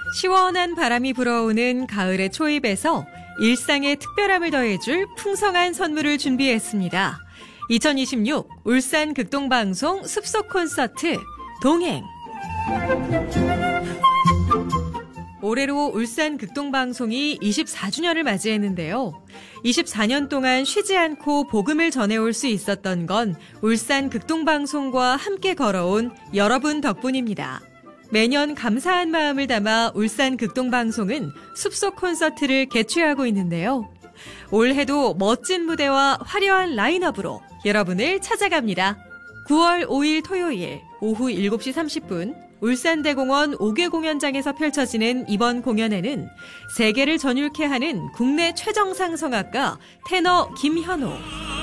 시원한 바람이 불어오는 가을의 초입에서 일상에 특별함을 더해줄 풍성한 선물을 준비했습니다. 2026 울산 극동방송 숲속 콘서트 동행. 올해로 울산 극동방송이 24주년을 맞이했는데요. 24년 동안 쉬지 않고 복음을 전해올 수 있었던 건 울산 극동방송과 함께 걸어온 여러분 덕분입니다. 매년 감사한 마음을 담아 울산 극동방송은 숲속 콘서트를 개최하고 있는데요. 올해도 멋진 무대와 화려한 라인업으로 여러분을 찾아갑니다. 9월 5일 토요일 오후 7시 30분 울산대공원 5개 공연장에서 펼쳐지는 이번 공연에는 세계를 전율케 하는 국내 최정상 성악가 테너 김현호,